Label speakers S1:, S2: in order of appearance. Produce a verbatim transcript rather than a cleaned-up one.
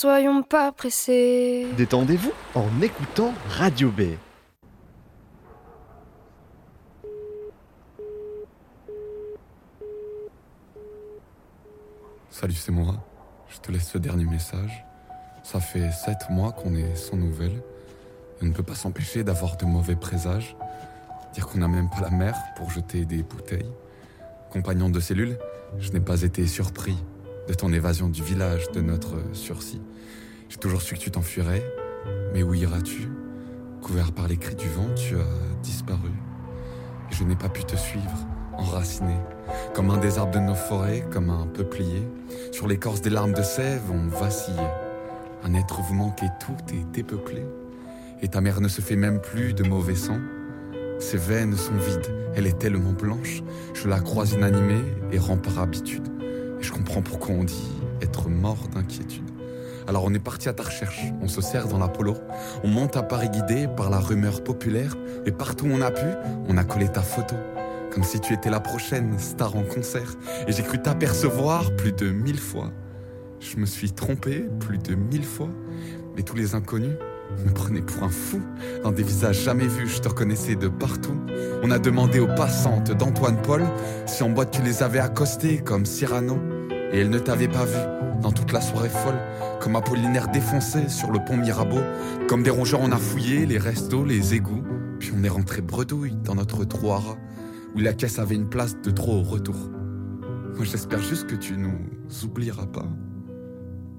S1: Soyons pas pressés.
S2: Détendez-vous en écoutant Radio B.
S3: Salut, c'est moi. Je te laisse ce dernier message. Ça fait sept mois qu'on est sans nouvelles. Et on ne peut pas s'empêcher d'avoir de mauvais présages. Dire qu'on n'a même pas la mer pour jeter des bouteilles. Compagnon de cellule, je n'ai pas été surpris de ton évasion du village, de notre sursis. J'ai toujours su que tu t'enfuirais. Mais où iras-tu ? Couvert par les cris du vent, tu as disparu. Et je n'ai pas pu te suivre, enraciné. Comme un des arbres de nos forêts, comme un peuplier. Sur l'écorce des larmes de sève, on vacillait. Un être vous manquait, tout est dépeuplé. Et ta mère ne se fait même plus de mauvais sang. Ses veines sont vides, elle est tellement blanche. Je la crois inanimée, errant par habitude. Et je comprends pourquoi on dit être mort d'inquiétude. Alors on est parti à ta recherche, on se serre dans l'Apollo. On monte à Paris guidé par la rumeur populaire. Et partout où on a pu, on a collé ta photo. Comme si tu étais la prochaine star en concert. Et j'ai cru t'apercevoir plus de mille fois. Je me suis trompé plus de mille fois. Mais tous les inconnus me prenaient pour un fou. Dans des visages jamais vus, je te reconnaissais de partout. On a demandé aux passantes d'Antoine Paul si en boîte tu les avais accostées comme Cyrano. Et elles ne t'avaient pas vu dans toute la soirée folle. Comme Apollinaire défoncé sur le pont Mirabeau. Comme des rongeurs on a fouillé les restos, les égouts. Puis on est rentré bredouille dans notre trou à rats, où la caisse avait une place de trop au retour. Moi j'espère juste que tu nous oublieras pas.